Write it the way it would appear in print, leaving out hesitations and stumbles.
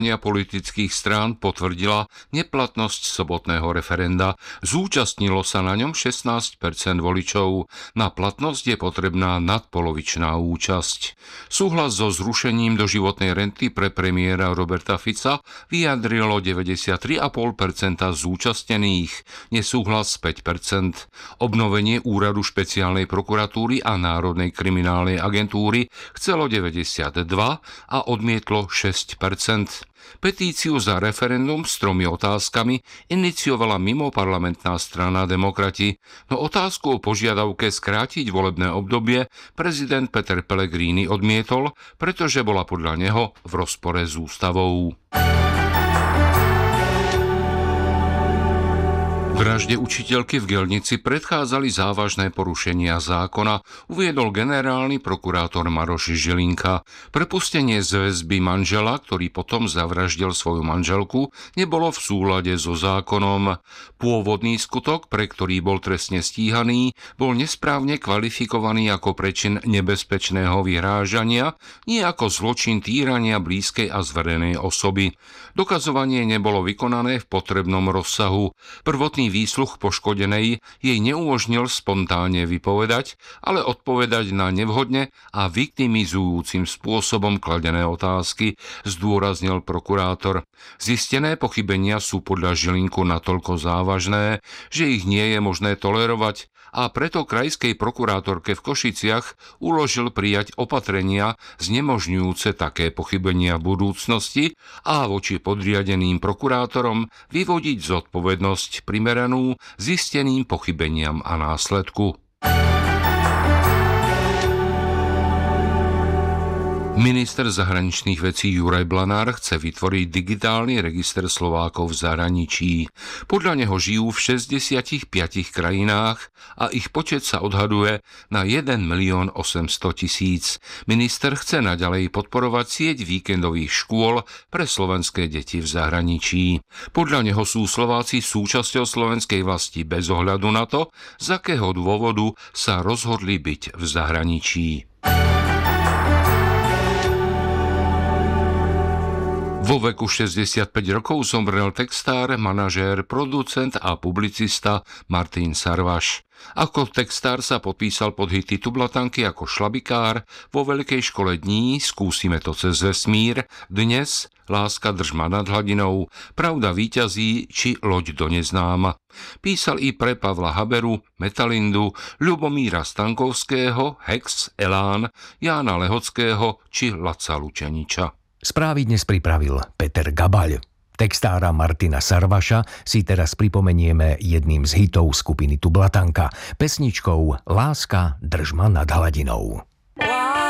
politických strán potvrdila neplatnosť sobotného referenda. Zúčastnilo sa na ňom 16% voličov. Na platnosť je potrebná nadpolovičná účasť. Súhlas so zrušením doživotnej renty pre premiéra Roberta Fica vyjadrilo 93,5% zúčastnených, nesúhlas 5%. Obnovenie úradu špeciálnej prokuratúry a Národnej kriminálnej agentúry chcelo 92% a odmietlo 6%. Petíciu za referendum s 3 otázkami iniciovala mimoparlamentná strana Demokrati, no otázku o požiadavke skrátiť volebné obdobie prezident Peter Pellegrini odmietol, pretože bola podľa neho v rozpore s ústavou. Vražde učiteľky v Gelnici predchádzali závažné porušenia zákona, uviedol generálny prokurátor Maroš Žilinka. Prepustenie z väzby manžela, ktorý potom zavraždil svoju manželku, nebolo v súlade so zákonom. Pôvodný skutok, pre ktorý bol trestne stíhaný, bol nesprávne kvalifikovaný ako prečin nebezpečného vyhrážania, nie ako zločin týrania blízkej a zverenej osoby. Dokazovanie nebolo vykonané v potrebnom rozsahu. Prvotný výsluch poškodenej jej neumožnil spontánne vypovedať, ale odpovedať na nevhodne a viktimizujúcim spôsobom kladené otázky, zdôraznil prokurátor. Zistené pochybenia sú podľa Žilinku natoľko závažné, že ich nie je možné tolerovať, a preto krajskej prokurátorke v Košiciach uložil prijať opatrenia znemožňujúce také pochybenia v budúcnosti a voči podriadeným prokurátorom vyvodiť zodpovednosť primeranú zisteným pochybeniam a následku. Minister zahraničných vecí Juraj Blanár chce vytvoriť digitálny register Slovákov v zahraničí. Podľa neho žijú v 65 krajinách a ich počet sa odhaduje na 1 800 000. Minister chce naďalej podporovať sieť víkendových škôl pre slovenské deti v zahraničí. Podľa neho sú Slováci súčasťou slovenskej vlasti bez ohľadu na to, z akého dôvodu sa rozhodli byť v zahraničí. Vo veku 65 rokov zomrel textár, manažér, producent a publicista Martin Sarvaš. Ako textár sa podpísal pod hity Tublatanky ako Šlabikár, Vo veľkej škole dní, Skúsime to cez vesmír, Dnes, Láska drž ma nad hladinou, Pravda víťazí či Loď do neznáma. Písal i pre Pavla Haberu, Metalindu, Ľubomíra Stankovského, Hex, Elán, Jána Lehockého či Laca Lučeniča. Správy dnes pripravil Peter Gabaľ. Textára Martina Sarvaša si teraz pripomenieme jedným z hitov skupiny Tublatanka, pesničkou Láska drž ma nad hladinou.